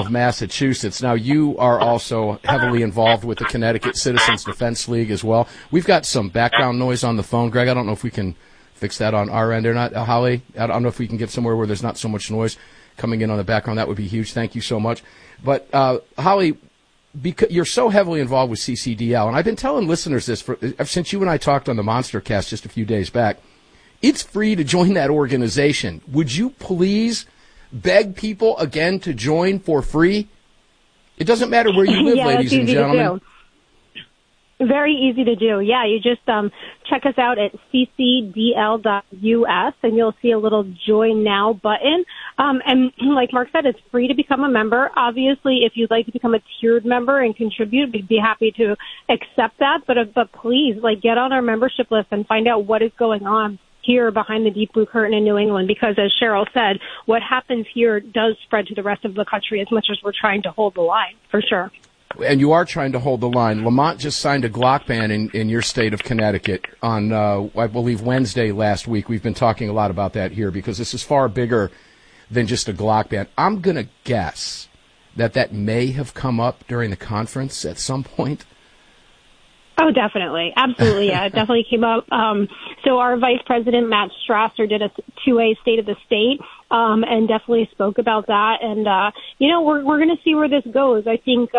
of Massachusetts. Now, you are also heavily involved with the Connecticut Citizens Defense League as well. We've got some background noise on the phone. Greg, I don't know if we can fix that on our end or not. Holly, I don't know if we can get somewhere where there's not so much noise coming in on the background. That would be huge. Thank you so much. But, Holly, because you're so heavily involved with CCDL, and I've been telling listeners this since you and I talked on the Monster Cast just a few days back, it's free to join that organization. Would you please beg people again to join for free? It doesn't matter where you live, ladies and gentlemen. Very easy to do. Yeah, you just check us out at ccdl.us, and you'll see a little Join Now button. And like Mark said, it's free to become a member. Obviously, if you'd like to become a tiered member and contribute, we'd be happy to accept that. But please, get on our membership list and find out what is going on here behind the deep blue curtain in New England, because as Cheryl said, what happens here does spread to the rest of the country as much as we're trying to hold the line, for sure. And you are trying to hold the line. Lamont just signed a Glock ban in your state of Connecticut on, I believe, Wednesday last week. We've been talking a lot about that here because this is far bigger than just a Glock ban. I'm going to guess that may have come up during the conference at some point. Oh, definitely. Absolutely. Yeah, it definitely came up. So our Vice President, Matt Strasser, did a 2A State of the State, and definitely spoke about that. And, we're going to see where this goes. I think,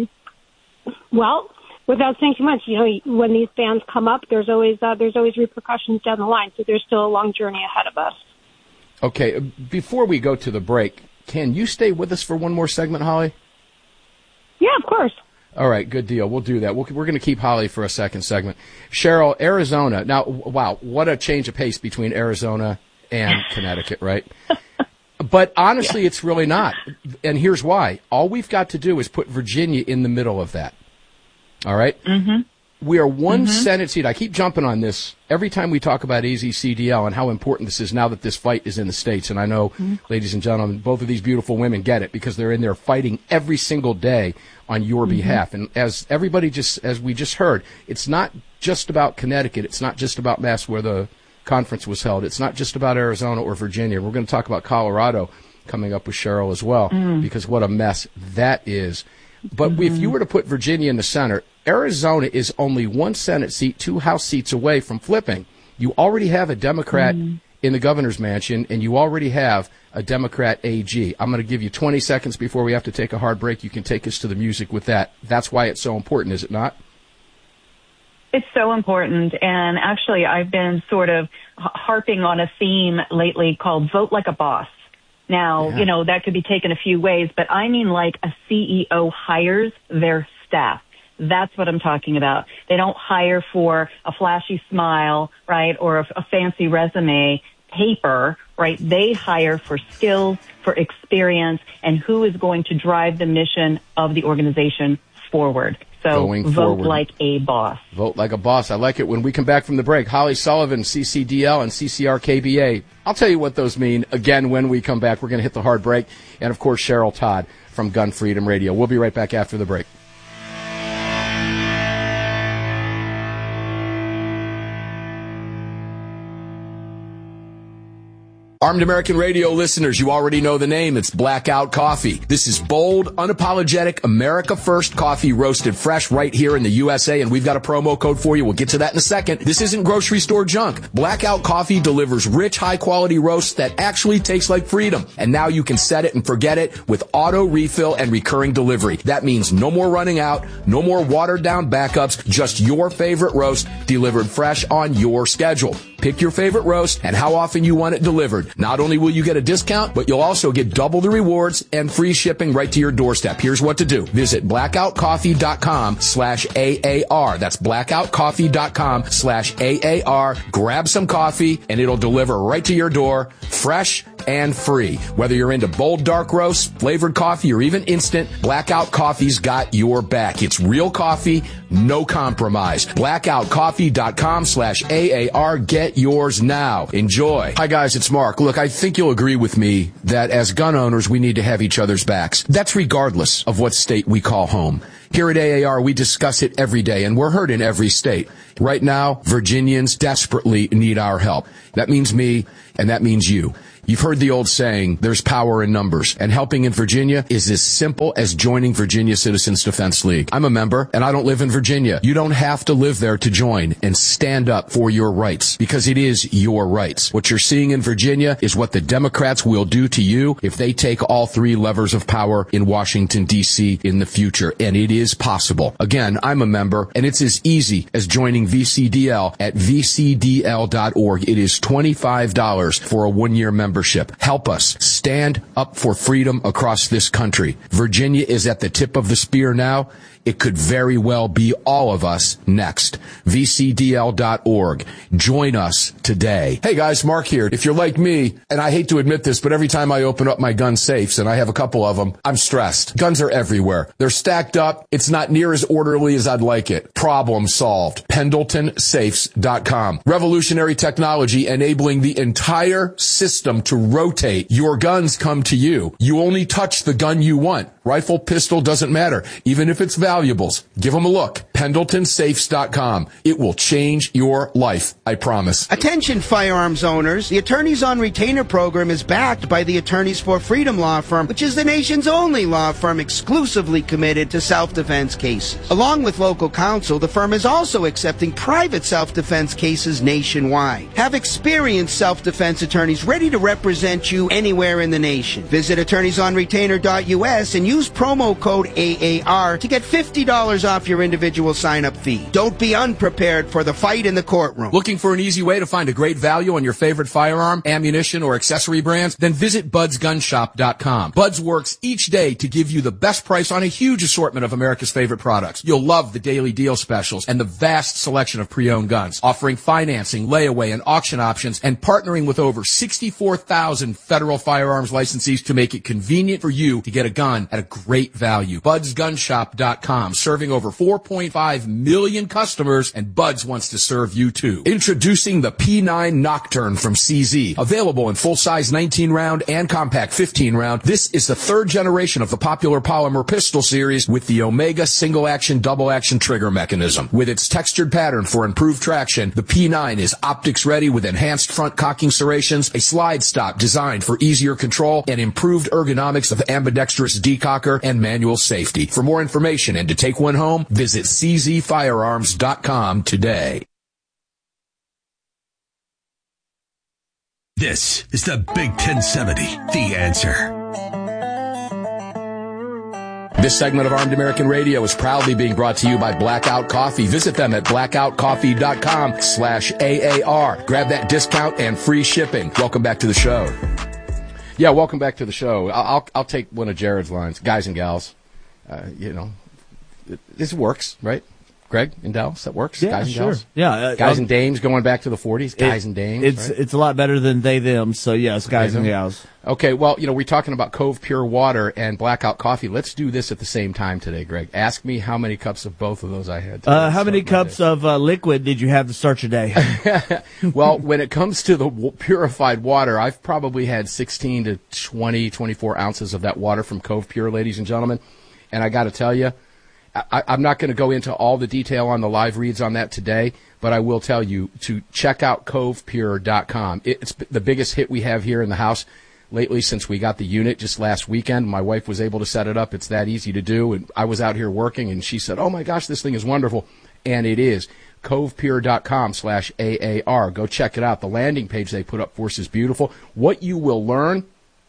without saying too much, when these bans come up, there's always repercussions down the line. So there's still a long journey ahead of us. Okay. Before we go to the break, can you stay with us for one more segment, Holly? Yeah, of course. All right, good deal. We'll do that. We're going to keep Holly for a second segment. Cheryl, Arizona. Now, wow, what a change of pace between Arizona and Connecticut, right? But honestly, It's really not. And here's why. All we've got to do is put Virginia in the middle of that. All right? Mm-hmm. We are one Senate seat. I keep jumping on this every time we talk about AZCDL and how important this is now that this fight is in the states. And I know, ladies and gentlemen, both of these beautiful women get it because they're in there fighting every single day on your behalf. And as we just heard, it's not just about Connecticut. It's not just about Mass where the conference was held. It's not just about Arizona or Virginia. We're going to talk about Colorado coming up with Cheryl as well because what a mess that is. But if you were to put Virginia in the center, Arizona is only one Senate seat, 2 House seats away from flipping. You already have a Democrat in the governor's mansion, and you already have a Democrat AG. I'm going to give you 20 seconds before we have to take a hard break. You can take us to the music with that. That's why it's so important, is it not? It's so important, and actually I've been sort of harping on a theme lately called Vote Like a Boss. Now, that could be taken a few ways, but I mean like a CEO hires their staff. That's what I'm talking about. They don't hire for a flashy smile, right, or a fancy resume paper, right? They hire for skills, for experience, and who is going to drive the mission of the organization forward. So vote like a boss. Vote like a boss. I like it. When we come back from the break, Holly Sullivan, CCDL and CCRKBA. I'll tell you what those mean again when we come back. We're going to hit the hard break. And, of course, Cheryl Todd from Gun Freedom Radio. We'll be right back after the break. Armed American Radio listeners, you already know the name. It's Blackout Coffee. This is bold, unapologetic, America First coffee roasted fresh right here in the USA, and we've got a promo code for you. We'll get to that in a second. This isn't grocery store junk. Blackout Coffee delivers rich, high-quality roasts that actually taste like freedom. And now you can set it and forget it with auto refill and recurring delivery. That means no more running out, no more watered-down backups, just your favorite roast delivered fresh on your schedule. Pick your favorite roast and how often you want it delivered. Not only will you get a discount, but you'll also get double the rewards and free shipping right to your doorstep. Here's what to do. Visit blackoutcoffee.com/AAR. That's blackoutcoffee.com/AAR. Grab some coffee and it'll deliver right to your door, fresh and free. Whether you're into bold dark roasts, flavored coffee, or even instant, Blackout Coffee's got your back. It's real coffee, no compromise. blackoutcoffee.com/AAR. Get yours now. Enjoy. Hi guys, it's Mark. Look, I think you'll agree with me that as gun owners, we need to have each other's backs. That's regardless of what state we call home. Here at AAR, we discuss it every day, and we're heard in every state. Right now, Virginians desperately need our help. That means me, and that means you. You've heard the old saying, there's power in numbers, and helping in Virginia is as simple as joining Virginia Citizens Defense League. I'm a member, and I don't live in Virginia. You don't have to live there to join and stand up for your rights, because it is your rights. What you're seeing in Virginia is what the Democrats will do to you if they take all three levers of power in Washington, D.C. in the future, and it is possible. Again, I'm a member, and it's as easy as joining VCDL at vcdl.org. It is $25 for a one-year membership. Help us stand up for freedom across this country. Virginia is at the tip of the spear now. It could very well be all of us next. VCDL.org. Join us today. Hey guys, Mark here. If you're like me, and I hate to admit this, but every time I open up my gun safes, and I have a couple of them, I'm stressed. Guns are everywhere. They're stacked up. It's not near as orderly as I'd like it. Problem solved. PendletonSafes.com. Revolutionary technology enabling the entire system to rotate. Your guns come to you. You only touch the gun you want. Rifle, pistol, doesn't matter. Even if it's valuables, give them a look. PendletonSafes.com. It will change your life, I promise. Attention firearms owners. The Attorneys on Retainer program is backed by the Attorneys for Freedom law firm, which is the nation's only law firm exclusively committed to self-defense cases. Along with local counsel, the firm is also accepting private self-defense cases nationwide. Have experienced self-defense attorneys ready to represent you anywhere in the nation. Visit attorneysonretainer.us and use promo code AAR to get $50 off your individual sign-up fee. Don't be unprepared for the fight in the courtroom. Looking for an easy way to find a great value on your favorite firearm, ammunition, or accessory brands? Then visit budsgunshop.com. Buds works each day to give you the best price on a huge assortment of America's favorite products. You'll love the daily deal specials and the vast selection of pre-owned guns, offering financing, layaway, and auction options, and partnering with over 64,000 federal firearms licensees to make it convenient for you to get a gun at a great value. budsgunshop.com, serving over 4.5 million customers, and Buds wants to serve you too. Introducing the P9 Nocturne from CZ. Available in full-size 19-round and compact 15-round, this is the third generation of the popular polymer pistol series with the Omega single-action, double-action trigger mechanism. With its textured pattern for improved traction, the P9 is optics-ready with enhanced front cocking serrations, a slide stop designed for easier control, and improved ergonomics of ambidextrous decocker and manual safety. For more information and to take one home, visit czfirearms.com today. This is the Big 1070, The Answer. This segment of Armed American Radio is proudly being brought to you by Blackout Coffee. Visit them at blackoutcoffee.com/AAR. Grab that discount and free shipping. Welcome back to the show. Yeah, welcome back to the show. I'll take one of Jared's lines. Guys and gals, this works, right? Greg in Dallas, that works? Yeah, guys and sure. gals? Yeah. Guys and dames going back to the 40s. Guys and dames. It's a lot better than they, them. So, yes, guys and gals. Okay, well, we're talking about Cove Pure Water and Blackout Coffee. Let's do this at the same time today, Greg. Ask me how many cups of both of those I had today. How many cups of liquid did you have to start your day? Well, when it comes to the purified water, I've probably had 16 to 20, 24 ounces of that water from Cove Pure, ladies and gentlemen. And I got to tell you, I'm not going to go into all the detail on the live reads on that today, but I will tell you to check out covepure.com. It's the biggest hit we have here in the house lately since we got the unit just last weekend. My wife was able to set it up. It's that easy to do. And I was out here working, and she said, oh, my gosh, this thing is wonderful. And it is. covepure.com/AAR. Go check it out. The landing page they put up for us is beautiful. What you will learn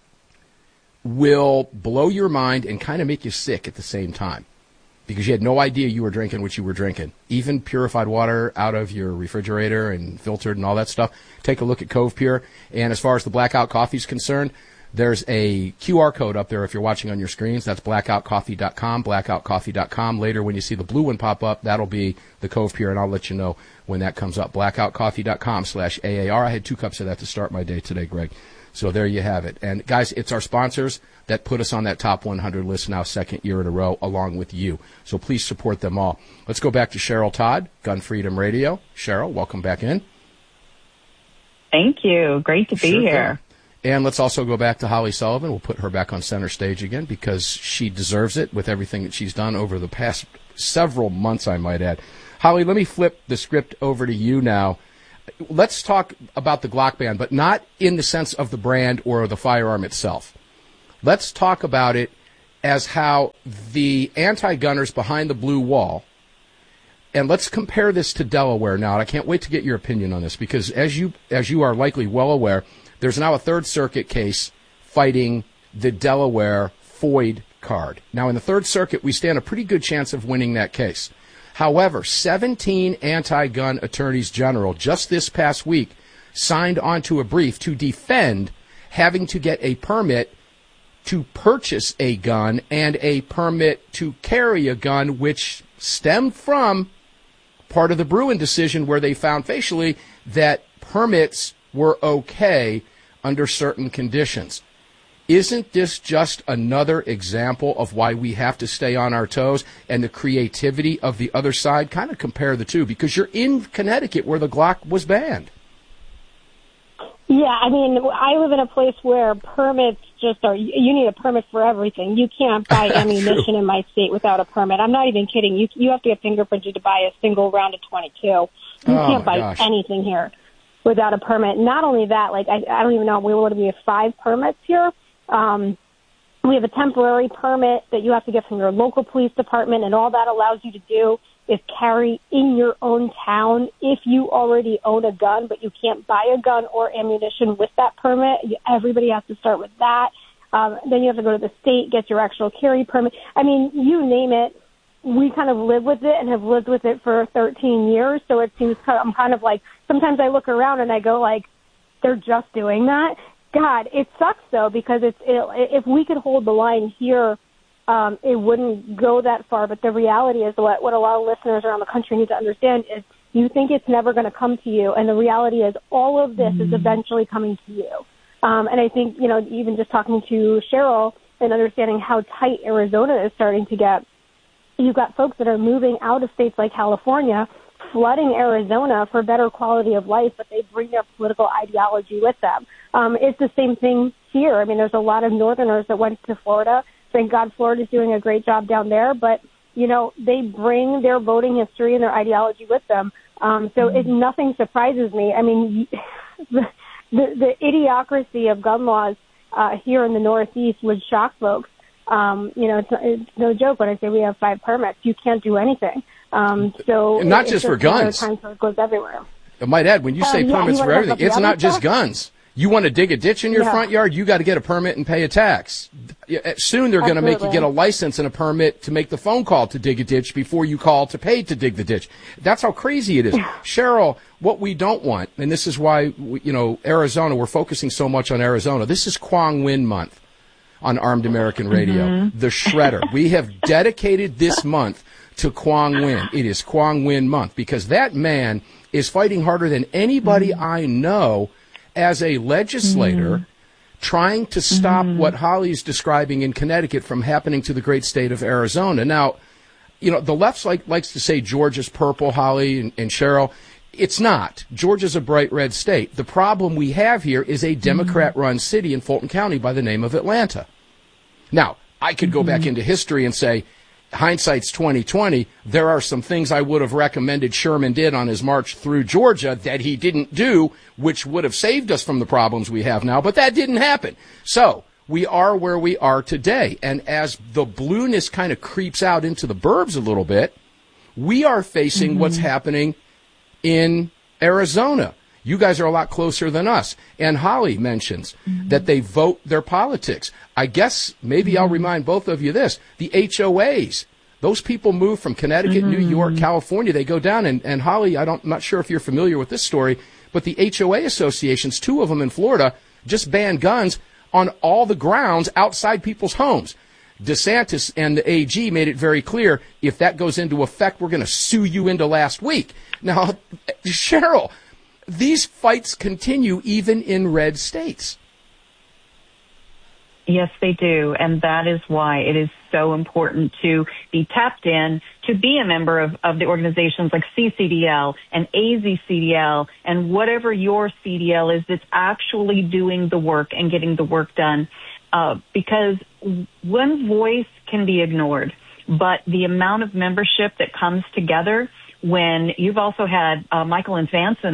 will blow your mind and kind of make you sick at the same time, because you had no idea you were drinking what you were drinking. Even purified water out of your refrigerator and filtered and all that stuff. Take a look at Cove Pure. And as far as the Blackout Coffee is concerned, there's a QR code up there if you're watching on your screens. That's blackoutcoffee.com, blackoutcoffee.com. Later, when you see the blue one pop up, that'll be the Cove Pure, and I'll let you know when that comes up. blackoutcoffee.com/AAR. I had 2 cups of that to start my day today, Greg. So there you have it. And, guys, it's our sponsors that put us on that top 100 list now, second year in a row, along with you. So please support them all. Let's go back to Cheryl Todd, Gun Freedom Radio. Cheryl, welcome back in. Thank you. Great to be here. And let's also go back to Holly Sullivan. We'll put her back on center stage again because she deserves it with everything that she's done over the past several months, I might add. Holly, let me flip the script over to you now. let's talk about the Glock ban, but not in the sense of the brand or the firearm itself. Let's talk about it as how the anti-gunners behind the blue wall, and let's compare this to Delaware now. And I can't wait to get your opinion on this because, as you are likely well aware, there's now a Third Circuit case fighting the Delaware FOID card. Now, in the Third Circuit, we stand a pretty good chance of winning that case. However, 17 anti-gun attorneys general just this past week signed onto a brief to defend having to get a permit to purchase a gun and a permit to carry a gun, which stemmed from part of the Bruen decision where they found facially that permits were okay under certain conditions. Isn't this just another example of why we have to stay on our toes and the creativity of the other side? Kind of compare the two, because you're in Connecticut where the Glock was banned. Yeah, I mean, I live in a place where permits just are, you need a permit for everything. You can't buy ammunition in my state without a permit. I'm not even kidding. You have to get fingerprinted to buy a single round of 22. You can't buy anything here without a permit. Not only that, like, I don't even know, we have 5 permits here. We have a temporary permit that you have to get from your local police department, and all that allows you to do is carry in your own town if you already own a gun, but you can't buy a gun or ammunition with that permit. Everybody has to start with that. Then you have to go to the state, get your actual carry permit. I mean, you name it. We kind of live with it and have lived with it for 13 years, so it seems I'm kind of like, sometimes I look around and I go like, they're just doing that. God, it sucks though, because if we could hold the line here, it wouldn't go that far. But the reality is what a lot of listeners around the country need to understand is you think it's never going to come to you, and the reality is all of this is eventually coming to you. And I think, even just talking to Cheryl and understanding how tight Arizona is starting to get, you've got folks that are moving out of states like California, flooding Arizona for better quality of life, but they bring their political ideology with them. It's the same thing here. I mean, there's a lot of Northerners that went to Florida. Thank God Florida's doing a great job down there, but, they bring their voting history and their ideology with them. So nothing surprises me. I mean, the idiocracy of gun laws here in the Northeast would shock folks. It's no joke when I say we have 5 permits. You can't do anything. So and not just for guns. Time so it goes everywhere. I might add, when you say permits for everything, it's not just guns. You want to dig a ditch in your front yard, you got to get a permit and pay a tax. Soon they're going to make you get a license and a permit to make the phone call to dig a ditch before you call to pay to dig the ditch. That's how crazy it is. Cheryl, what we don't want, and this is why, Arizona, we're focusing so much on Arizona. This is Quang Nguyen month on Armed American Radio, the Shredder. We have dedicated this month to Quang Nguyen. It is Quang Nguyen month because that man is fighting harder than anybody I know as a legislator trying to stop what Holly's describing in Connecticut from happening to the great state of Arizona. Now, the left likes to say Georgia's purple, Holly and Cheryl. It's not. Georgia's a bright red state. The problem we have here is a Democrat-run city in Fulton County by the name of Atlanta. Now, I could go back into history and say, hindsight's 2020. There are some things I would have recommended Sherman did on his march through Georgia that he didn't do, which would have saved us from the problems we have now, but that didn't happen. So we are where we are today. And as the blueness kind of creeps out into the burbs a little bit, we are facing what's happening in Arizona. You guys are a lot closer than us. And Holly mentions that they vote their politics. I guess maybe I'll remind both of you this. The HOAs, those people move from Connecticut, New York, California. They go down. And Holly, I'm not sure if you're familiar with this story, but the HOA associations, 2 of them in Florida, just banned guns on all the grounds outside people's homes. DeSantis and the AG made it very clear, if that goes into effect, we're going to sue you into last week. Now, Cheryl, these fights continue even in red states. Yes, they do. And that is why it is so important to be tapped in, to be a member of the organizations like CCDL and AZCDL and whatever your CDL is that's actually doing the work and getting the work done. Because one voice can be ignored, but the amount of membership that comes together when you've also had Michael and Vanson on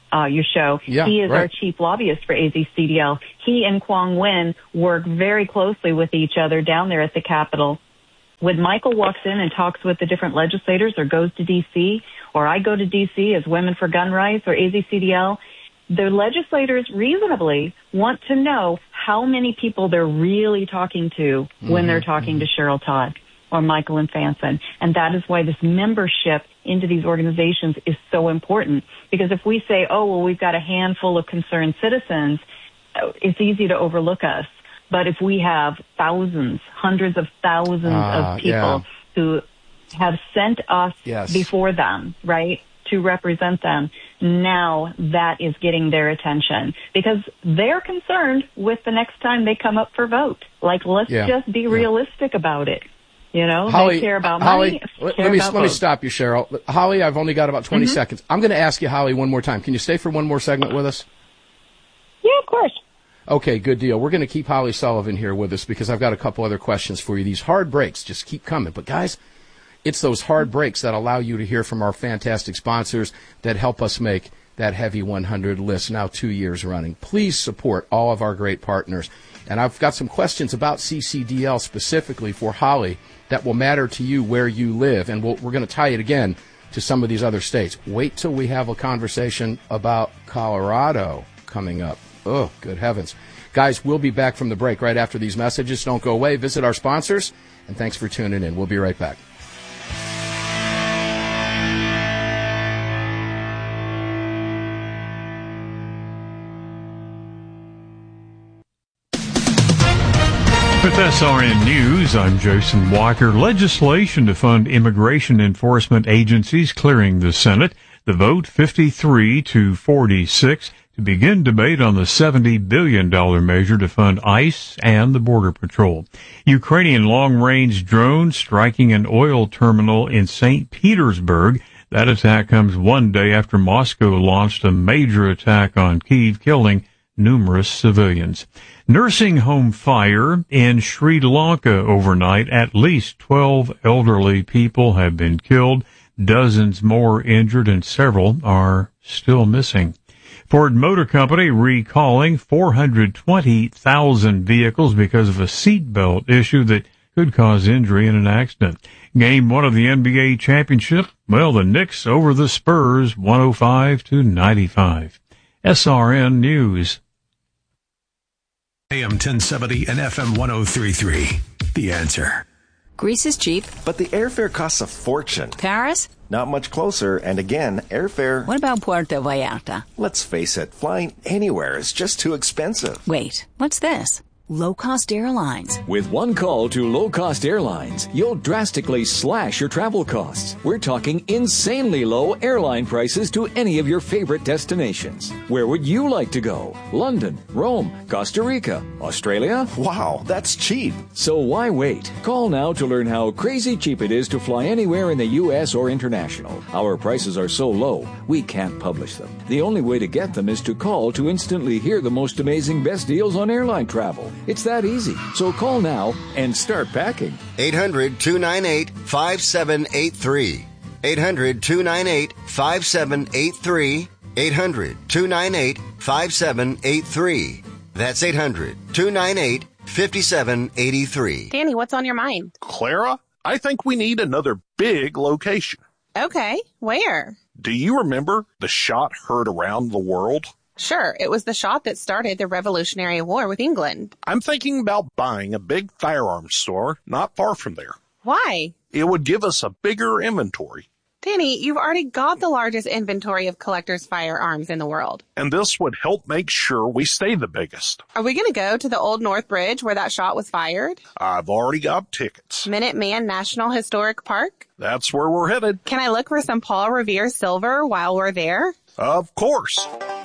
your show. Yeah, he is right. our chief lobbyist for AZCDL. He and Quang Nguyen work very closely with each other down there at the Capitol. When Michael walks in and talks with the different legislators or goes to D.C., or I go to D.C. as Women for Gun Rights or AZCDL, the legislators reasonably want to know how many people they're really talking to when they're talking to Cheryl Todd or Michael Infanson. And that is why this membership into these organizations is so important. Because if we say, oh, well, we've got a handful of concerned citizens, it's easy to overlook us. But if we have thousands, hundreds of thousands of people who have sent us before them, right, to represent them, now that is getting their attention because they're concerned with the next time they come up for vote. Like, let's just be realistic about it. You know, Holly, they care about Holly, money. let me stop you, Cheryl. Holly, I've only got about 20 seconds. I'm going to ask you, Holly, one more time. Can you stay for one more segment with us? Yeah, of course. Okay, good deal. We're going to keep Holly Sullivan here with us because I've got a couple other questions for you. These hard breaks just keep coming. But, guys, it's those hard breaks that allow you to hear from our fantastic sponsors that help us make that Heavy 100 list now 2 years running. Please support all of our great partners. And I've got some questions about CCDL specifically for Holly that will matter to you where you live. And we're going to tie it again to some of these other states. Wait till we have a conversation about Colorado coming up. Oh, good heavens. Guys, we'll be back from the break right after these messages. Don't go away. Visit our sponsors. And thanks for tuning in. We'll be right back. With SRN News, I'm Jason Walker. Legislation to fund immigration enforcement agencies clearing the Senate. The vote 53-46 to begin debate on the $70 billion measure to fund ICE and the Border Patrol. Ukrainian long-range drone striking an oil terminal in St. Petersburg. That attack comes one day after Moscow launched a major attack on Kyiv, killing numerous civilians. Nursing home fire in Sri Lanka overnight. At least 12 elderly people have been killed, dozens more injured, and several are still missing. Ford Motor Company recalling 420,000 vehicles because of a seatbelt issue that could cause injury in an accident. Game 1 of the NBA championship. Well, the Knicks over the Spurs 105-95. SRN News. AM 1070 and FM 1033. The Answer. Greece is cheap. But the airfare costs a fortune. Paris? Not much closer, and again, airfare... What about Puerto Vallarta? Let's face it, flying anywhere is just too expensive. Wait, what's this? Low-cost airlines. With one call to low-cost airlines, you'll drastically slash your travel costs. We're talking insanely low airline prices to any of your favorite destinations. Where would you like to go? London, Rome, Costa Rica, Australia? Wow, that's cheap. So why wait? Call now to learn how crazy cheap it is to fly anywhere in the U.S. or international. Our prices are so low, we can't publish them. The only way to get them is to call to instantly hear the most amazing best deals on airline travel. It's that easy. So call now and start packing. 800-298-5783. 800-298-5783. 800-298-5783. That's 800-298-5783. Danny, what's on your mind? Clara, I think we need another big location. Okay, where? Do you remember the shot heard around the world? Sure, it was the shot that started the Revolutionary War with England. I'm thinking about buying a big firearms store not far from there. Why? It would give us a bigger inventory. Danny, you've already got the largest inventory of collectors' firearms in the world. And this would help make sure we stay the biggest. Are we going to go to the Old North Bridge where that shot was fired? I've already got tickets. Minuteman National Historic Park? That's where we're headed. Can I look for some Paul Revere silver while we're there? Of course.